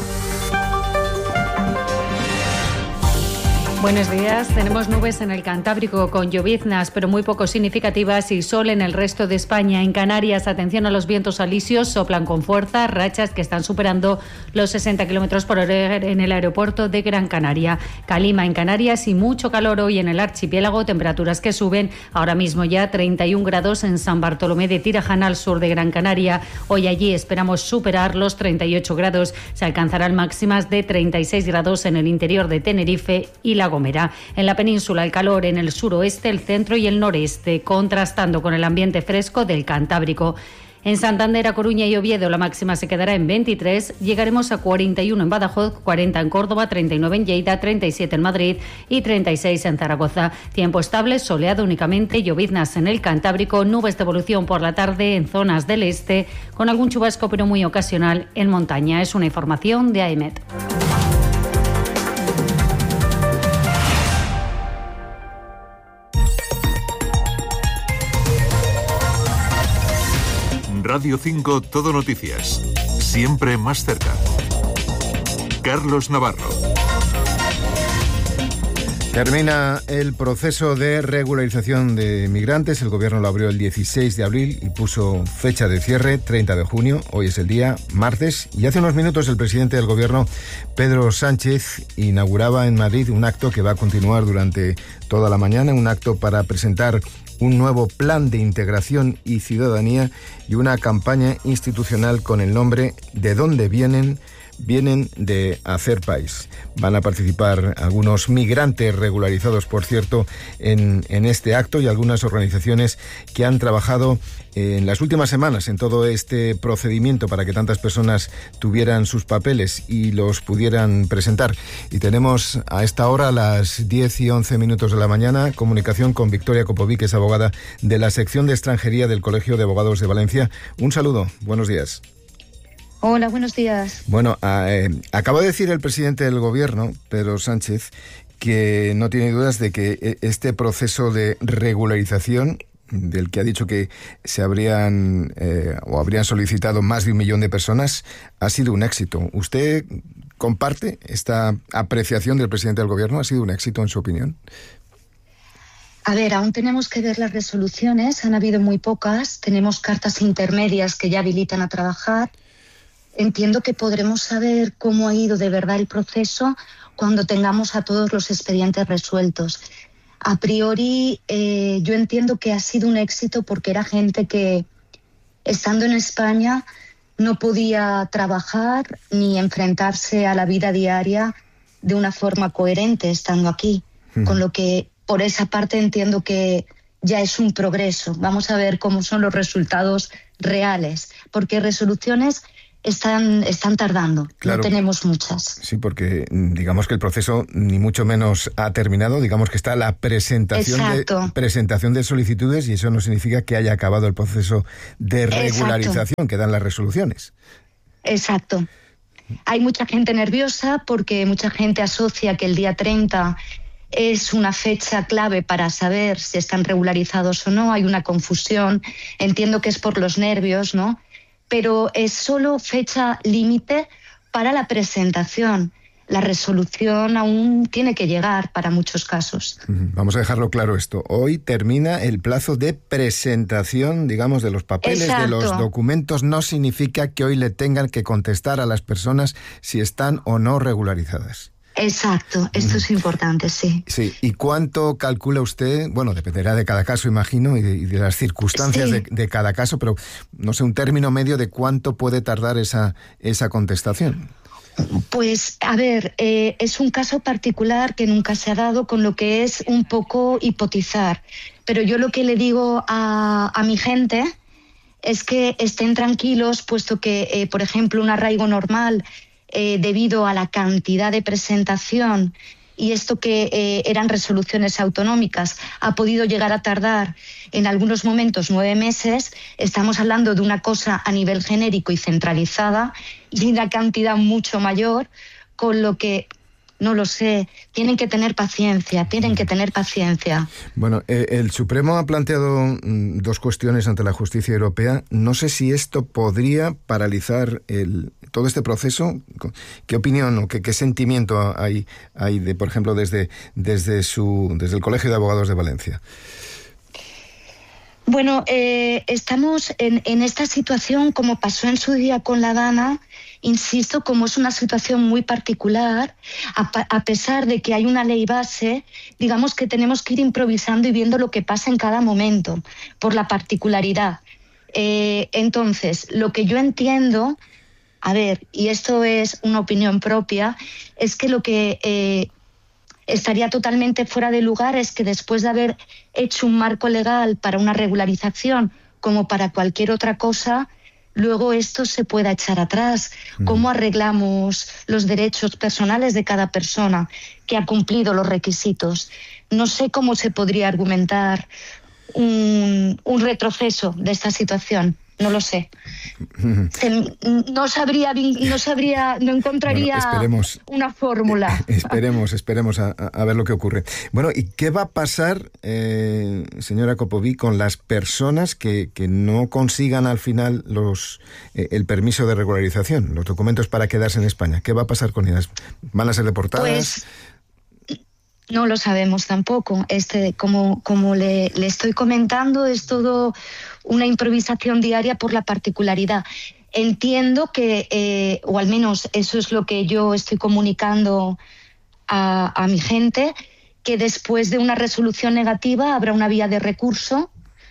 Buenos días. Tenemos nubes en el Cantábrico con lloviznas, pero muy poco significativas, y sol en el resto de España. En Canarias, atención a los vientos alisios, soplan con fuerza, rachas que están superando los 60 kilómetros por hora en el aeropuerto de Gran Canaria. Calima en Canarias y mucho calor hoy en el archipiélago, temperaturas que suben ahora mismo ya 31 grados en San Bartolomé de Tirajana, al sur de Gran Canaria. Hoy allí esperamos superar los 38 grados. Se alcanzarán máximas de 36 grados en el interior de Tenerife y La Gomera. En la península el calor en el suroeste, el centro y el noreste, contrastando con el ambiente fresco del Cantábrico. En Santander, A Coruña y Oviedo la máxima se quedará en 23, llegaremos a 41 en Badajoz, 40 en Córdoba, 39 en Lleida, 37 en Madrid y 36 en Zaragoza. Tiempo estable, soleado únicamente, lloviznas en el Cantábrico, nubes de evolución por la tarde en zonas del este, con algún chubasco pero muy ocasional en montaña. Es una información de AEMET. Radio 5 Todo Noticias. Siempre más cerca. Carlos Navarro. Termina el proceso de regularización de migrantes. El gobierno lo abrió el 16 de abril y puso fecha de cierre, 30 de junio. Hoy es el día, martes. Y hace unos minutos el presidente del gobierno, Pedro Sánchez, inauguraba en Madrid un acto que va a continuar durante toda la mañana. Un acto para presentar un nuevo plan de integración y ciudadanía y una campaña institucional con el nombre ¿De dónde vienen? Vienen de hacer país. Van a participar algunos migrantes regularizados, por cierto, en este acto, y algunas organizaciones que han trabajado en las últimas semanas en todo este procedimiento para que tantas personas tuvieran sus papeles y los pudieran presentar. Y tenemos a esta hora, a las 10 y 11 minutos de la mañana, comunicación con Victoria Copoví, que es abogada de la sección de extranjería del Colegio de Abogados de Valencia. Un saludo, buenos días. Hola, buenos días. Bueno, acaba de decir el presidente del gobierno, Pedro Sánchez, que no tiene dudas de que este proceso de regularización, del que ha dicho que se habrían solicitado más de 1 millón de personas, ha sido un éxito. ¿Usted comparte esta apreciación del presidente del gobierno? ¿Ha sido un éxito en su opinión? A ver, aún tenemos que ver las resoluciones, han habido muy pocas, tenemos cartas intermedias que ya habilitan a trabajar. Entiendo que podremos saber cómo ha ido de verdad el proceso cuando tengamos a todos los expedientes resueltos. A priori, yo entiendo que ha sido un éxito porque era gente que, estando en España, no podía trabajar ni enfrentarse a la vida diaria de una forma coherente estando aquí. Con lo que por esa parte entiendo que ya es un progreso. Vamos a ver cómo son los resultados reales, porque resoluciones están tardando, claro, no tenemos muchas. Sí, porque digamos que el proceso ni mucho menos ha terminado, digamos que está la presentación de solicitudes y eso no significa que haya acabado el proceso de regularización que dan las resoluciones. Exacto. Hay mucha gente nerviosa porque mucha gente asocia que el día 30 es una fecha clave para saber si están regularizados o no. Hay una confusión. Entiendo que es por los nervios, ¿no? Pero es solo fecha límite para la presentación. La resolución aún tiene que llegar para muchos casos. Vamos a dejarlo claro esto. Hoy termina el plazo de presentación, digamos, de los papeles, exacto, de los documentos. No significa que hoy le tengan que contestar a las personas si están o no regularizadas. Exacto, esto es importante, sí. Sí, ¿y cuánto calcula usted? Bueno, dependerá de cada caso, imagino, y de las circunstancias, sí, de cada caso, pero no sé, un término medio de cuánto puede tardar esa contestación. Pues, a ver, es un caso particular que nunca se ha dado, con lo que es un poco hipotizar. Pero yo lo que le digo a mi gente es que estén tranquilos, puesto que, por ejemplo, un arraigo normal, debido a la cantidad de presentación y esto que eran resoluciones autonómicas, ha podido llegar a tardar en algunos momentos 9 meses, estamos hablando de una cosa a nivel genérico y centralizada y una cantidad mucho mayor, con lo que, no lo sé, tienen que tener paciencia. Bueno, el Supremo ha planteado 2 cuestiones ante la justicia europea. No sé si esto podría paralizar todo este proceso. ¿Qué opinión o qué sentimiento hay por ejemplo, desde el Colegio de Abogados de Valencia? Bueno, estamos en esta situación, como pasó en su día con la Dana. Insisto, como es una situación muy particular, a pesar de que hay una ley base, digamos que tenemos que ir improvisando y viendo lo que pasa en cada momento, por la particularidad. Entonces, lo que yo entiendo, a ver, y esto es una opinión propia, es que lo que estaría totalmente fuera de lugar es que después de haber hecho un marco legal para una regularización, como para cualquier otra cosa, luego esto se pueda echar atrás. ¿Cómo arreglamos los derechos personales de cada persona que ha cumplido los requisitos? No sé cómo se podría argumentar un retroceso de esta situación. No lo sé. No encontraría una fórmula. Esperemos a ver lo que ocurre. Bueno, ¿y qué va a pasar, señora Kopovi, con las personas que no consigan al final el permiso de regularización, los documentos para quedarse en España? ¿Qué va a pasar con ellas? ¿Van a ser deportadas? Pues no lo sabemos tampoco. Como le estoy comentando, es todo una improvisación diaria por la particularidad. Entiendo que, o al menos eso es lo que yo estoy comunicando a mi gente, que después de una resolución negativa habrá una vía de recurso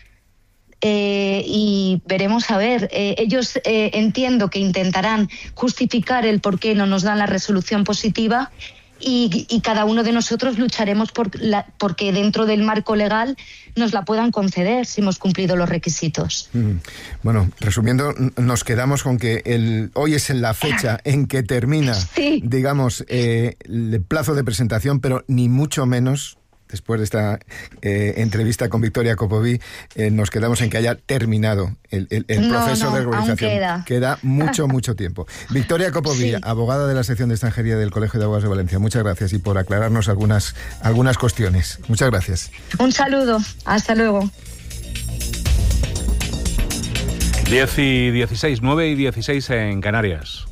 y veremos a ver. Ellos entiendo que intentarán justificar el por qué no nos dan la resolución positiva. Y cada uno de nosotros lucharemos porque dentro del marco legal nos la puedan conceder si hemos cumplido los requisitos. Bueno, resumiendo, nos quedamos con que hoy es la fecha en que termina, sí, digamos, el plazo de presentación, pero ni mucho menos, después de esta entrevista con Victoria Kopovi, nos quedamos en que haya terminado el proceso de regularización. Queda mucho tiempo. Victoria Kopovi, sí, abogada de la sección de extranjería del Colegio de Abogados de Valencia, muchas gracias y por aclararnos algunas cuestiones. Muchas gracias. Un saludo. Hasta luego. 10:16, 9:16 en Canarias.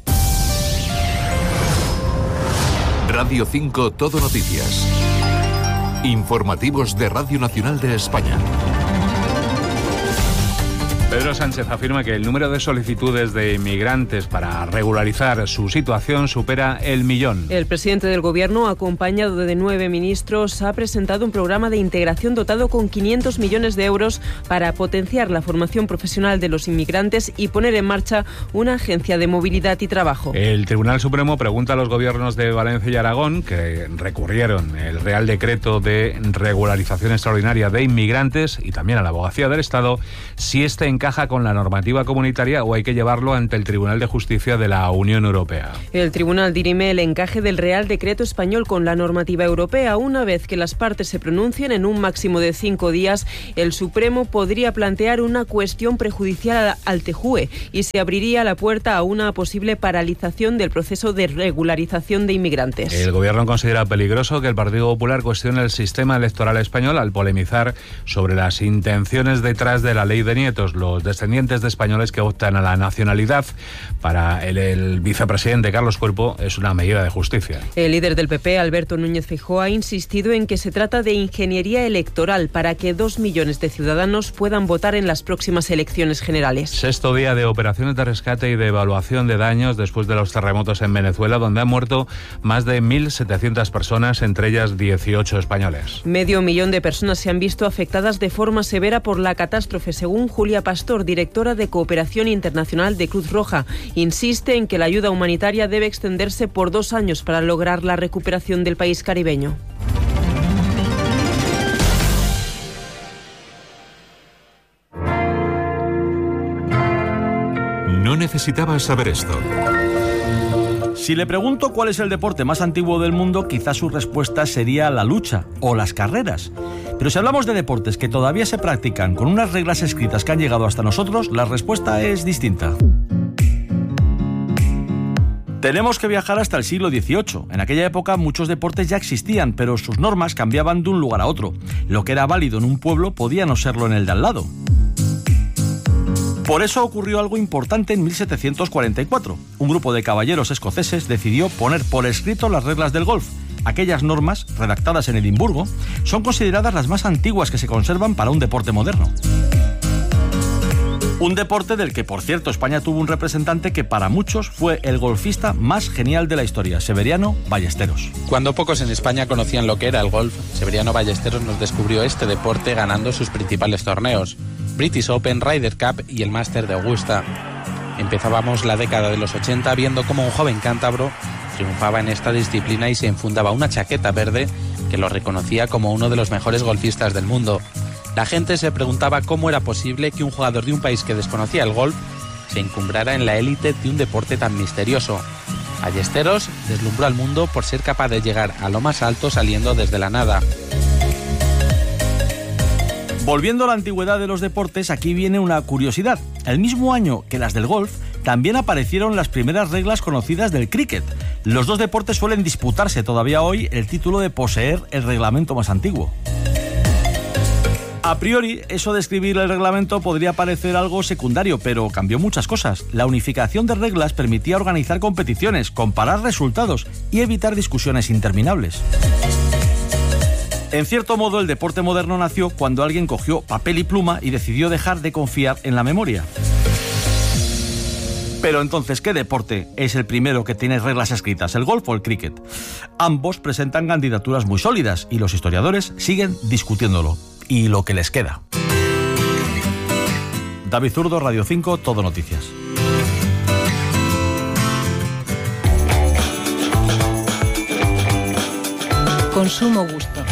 Radio 5 Todo Noticias. Informativos de Radio Nacional de España. Pedro Sánchez afirma que el número de solicitudes de inmigrantes para regularizar su situación supera el 1.000.000. El presidente del Gobierno, acompañado de 9 ministros, ha presentado un programa de integración dotado con 500 millones de euros para potenciar la formación profesional de los inmigrantes y poner en marcha una agencia de movilidad y trabajo. El Tribunal Supremo pregunta a los gobiernos de Valencia y Aragón, que recurrieron el Real Decreto de regularización extraordinaria de inmigrantes, y también a la Abogacía del Estado, si este encaja con la normativa comunitaria o hay que llevarlo ante el Tribunal de Justicia de la Unión Europea. El tribunal dirime el encaje del Real Decreto español con la normativa europea. Una vez que las partes se pronuncien en un máximo de 5 días, el Supremo podría plantear una cuestión prejudicial al TJUE y se abriría la puerta a una posible paralización del proceso de regularización de inmigrantes. El Gobierno considera peligroso que el Partido Popular cuestione el sistema electoral español al polemizar sobre las intenciones detrás de la ley de nietos. Los descendientes de españoles que optan a la nacionalidad, para el vicepresidente Carlos Cuerpo, es una medida de justicia. El líder del PP, Alberto Núñez Feijóo, ha insistido en que se trata de ingeniería electoral para que 2 millones de ciudadanos puedan votar en las próximas elecciones generales. Sexto día de operaciones de rescate y de evaluación de daños después de los terremotos en Venezuela, donde han muerto más de 1.700 personas, entre ellas 18 españoles. 500.000 de personas se han visto afectadas de forma severa por la catástrofe, según Julia Pastor, directora de Cooperación Internacional de Cruz Roja. Insiste en que la ayuda humanitaria debe extenderse por 2 años para lograr la recuperación del país caribeño. No necesitabas saber esto. Si le pregunto cuál es el deporte más antiguo del mundo, quizás su respuesta sería la lucha o las carreras. Pero si hablamos de deportes que todavía se practican con unas reglas escritas que han llegado hasta nosotros, la respuesta es distinta. Tenemos que viajar hasta el siglo XVIII. En aquella época muchos deportes ya existían, pero sus normas cambiaban de un lugar a otro. Lo que era válido en un pueblo podía no serlo en el de al lado. Por eso ocurrió algo importante en 1744. Un grupo de caballeros escoceses decidió poner por escrito las reglas del golf. Aquellas normas, redactadas en Edimburgo, son consideradas las más antiguas que se conservan para un deporte moderno. Un deporte del que, por cierto, España tuvo un representante que para muchos fue el golfista más genial de la historia, Severiano Ballesteros. Cuando pocos en España conocían lo que era el golf, Severiano Ballesteros nos descubrió este deporte ganando sus principales torneos: British Open, Ryder Cup y el Máster de Augusta. Empezábamos la década de los 80 viendo cómo un joven cántabro triunfaba en esta disciplina y se enfundaba una chaqueta verde que lo reconocía como uno de los mejores golfistas del mundo. La gente se preguntaba cómo era posible que un jugador de un país que desconocía el golf se encumbrara en la élite de un deporte tan misterioso. Ballesteros deslumbró al mundo por ser capaz de llegar a lo más alto saliendo desde la nada. Volviendo a la antigüedad de los deportes, aquí viene una curiosidad. El mismo año que las del golf, también aparecieron las primeras reglas conocidas del cricket. Los dos deportes suelen disputarse todavía hoy el título de poseer el reglamento más antiguo. A priori, eso de escribir el reglamento podría parecer algo secundario, pero cambió muchas cosas. La unificación de reglas permitía organizar competiciones, comparar resultados y evitar discusiones interminables. En cierto modo, el deporte moderno nació cuando alguien cogió papel y pluma y decidió dejar de confiar en la memoria. Pero entonces, ¿qué deporte es el primero que tiene reglas escritas, el golf o el cricket? Ambos presentan candidaturas muy sólidas y los historiadores siguen discutiéndolo. Y lo que les queda. David Zurdo, Radio 5, Todo Noticias. Consumo gusto.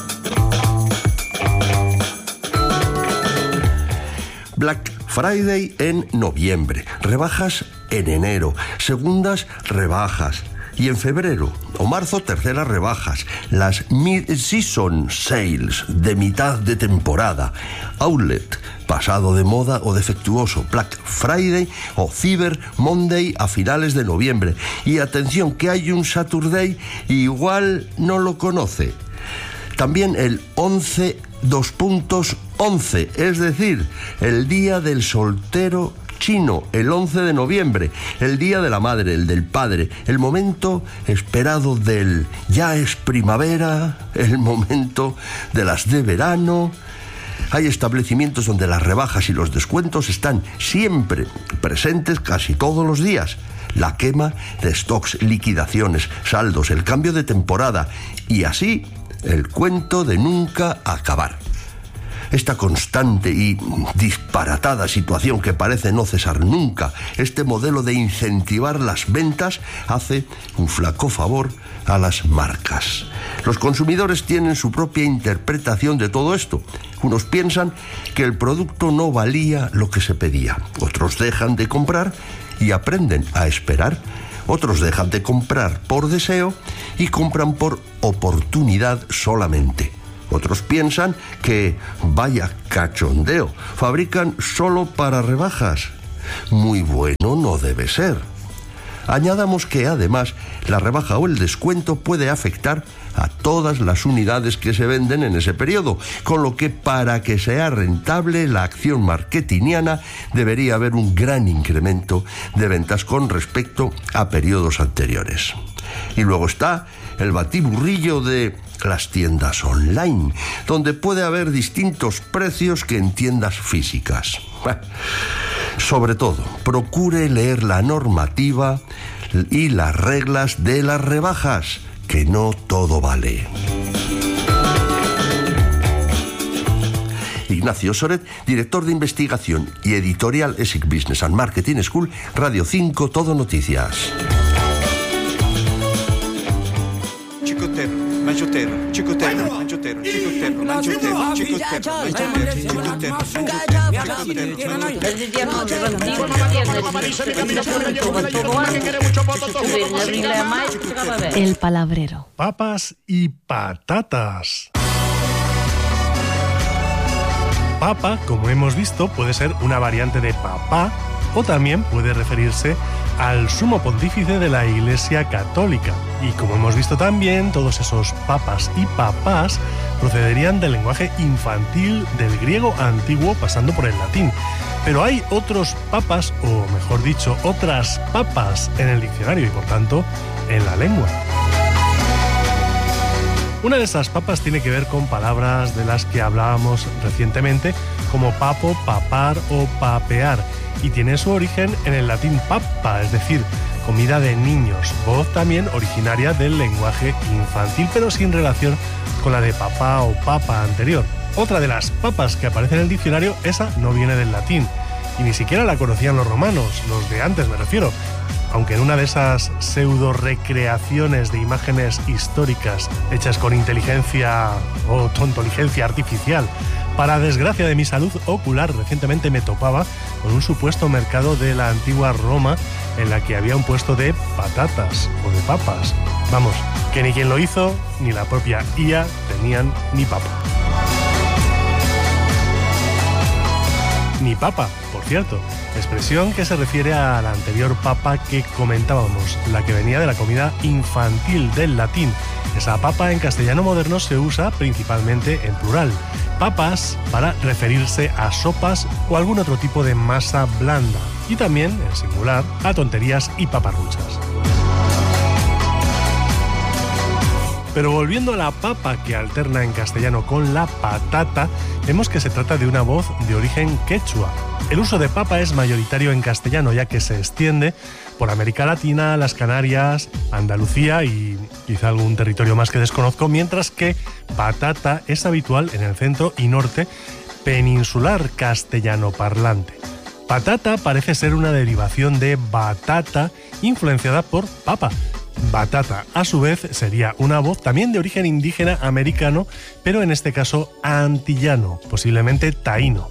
Black Friday en noviembre, rebajas en enero, segundas rebajas. Y en febrero o marzo, terceras rebajas, las Mid-Season Sales de mitad de temporada, Outlet, pasado de moda o defectuoso, Black Friday o Cyber Monday a finales de noviembre. Y atención, que hay un Saturday y igual no lo conoce. También el 11, es decir, el día del soltero chino, el 11 de noviembre, el día de la madre, el del padre, el momento esperado del ya es primavera, el momento de las de verano, Hay establecimientos donde las rebajas y los descuentos están siempre presentes casi todos los días. La quema de stocks, liquidaciones, saldos, el cambio de temporada y así el cuento de nunca acabar. Esta constante y disparatada situación que parece no cesar nunca, este modelo de incentivar las ventas, hace un flaco favor a las marcas. Los consumidores tienen su propia interpretación de todo esto. Unos piensan que el producto no valía lo que se pedía. Otros dejan de comprar y aprenden a esperar. Otros dejan de comprar por deseo y compran por oportunidad solamente. Otros piensan que, vaya cachondeo, fabrican solo para rebajas. Muy bueno no debe ser. Añadamos que además la rebaja o el descuento puede afectar a todas las unidades que se venden en ese periodo, con lo que para que sea rentable la acción marketingiana debería haber un gran incremento de ventas con respecto a periodos anteriores. Y luego está el batiburrillo de las tiendas online, donde puede haber distintos precios que en tiendas físicas. Sobre todo, procure leer la normativa y las reglas de las rebajas, que no todo vale. Ignacio Soret, director de investigación y editorial ESIC Business and Marketing School, Radio 5 Todo Noticias. El palabrero. Papas y patatas. Papa, como hemos visto, puede ser una variante de papá o también puede referirse al sumo pontífice de la Iglesia Católica. Y como hemos visto también, todos esos papas y papás procederían del lenguaje infantil del griego antiguo pasando por el latín. Pero hay otros papas, o mejor dicho, otras papas en el diccionario y por tanto en la lengua. Una de esas papas tiene que ver con palabras de las que hablábamos recientemente, como papo, papar o papear, y tiene su origen en el latín papa, es decir, comida de niños, voz también originaria del lenguaje infantil, pero sin relación con la de papá o papa anterior. Otra de las papas que aparece en el diccionario, esa no viene del latín, y ni siquiera la conocían los romanos, los de antes me refiero, aunque en una de esas pseudo recreaciones de imágenes históricas hechas con inteligencia o tontoligencia artificial. Para desgracia de mi salud ocular, recientemente me topaba con un supuesto mercado de la antigua Roma en la que había un puesto de patatas o de papas. Vamos, que ni quien lo hizo ni la propia IA tenían ni papa. Ni papa, por cierto, expresión que se refiere a la anterior papa que comentábamos, la que venía de la comida infantil del latín. Esa papa en castellano moderno se usa principalmente en plural. Papas para referirse a sopas o algún otro tipo de masa blanda. Y también, en singular, a tonterías y paparruchas. Pero volviendo a la papa que alterna en castellano con la patata, vemos que se trata de una voz de origen quechua. El uso de papa es mayoritario en castellano, ya que se extiende por América Latina, las Canarias, Andalucía y quizá algún territorio más que desconozco, mientras que patata es habitual en el centro y norte peninsular castellano parlante. Patata parece ser una derivación de batata influenciada por papa. Batata, a su vez, sería una voz también de origen indígena americano, pero en este caso antillano, posiblemente taíno.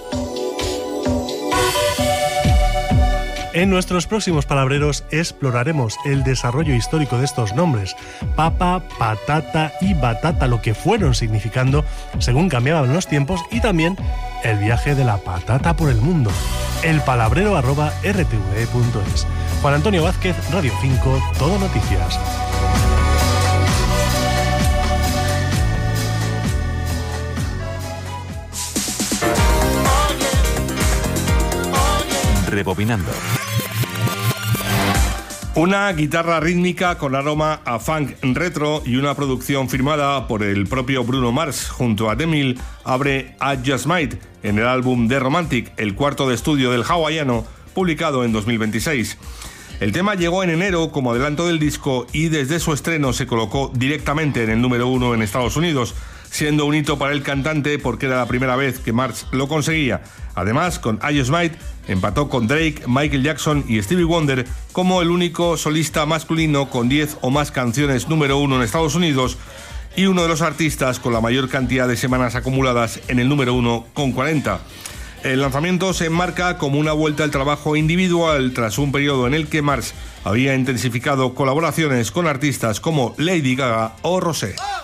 En nuestros próximos palabreros exploraremos el desarrollo histórico de estos nombres, papa, patata y batata, lo que fueron significando según cambiaban los tiempos y también el viaje de la patata por el mundo. elpalabrero@rtve.es. Juan Antonio Vázquez, Radio 5, Todo Noticias. Rebobinando. Una guitarra rítmica con aroma a funk retro y una producción firmada por el propio Bruno Mars junto a DeMille abre I Just Might en el álbum The Romantic, el cuarto de estudio del hawaiano, publicado en 2026. El tema llegó en enero como adelanto del disco y desde su estreno se colocó directamente en el número 1 en Estados Unidos, siendo un hito para el cantante porque era la primera vez que Mars lo conseguía. Además, con I Just Might empató con Drake, Michael Jackson y Stevie Wonder como el único solista masculino con 10 o más canciones número 1 en Estados Unidos y uno de los artistas con la mayor cantidad de semanas acumuladas en el número 1 con 40. El lanzamiento se enmarca como una vuelta al trabajo individual tras un periodo en el que Mars había intensificado colaboraciones con artistas como Lady Gaga o Rosé.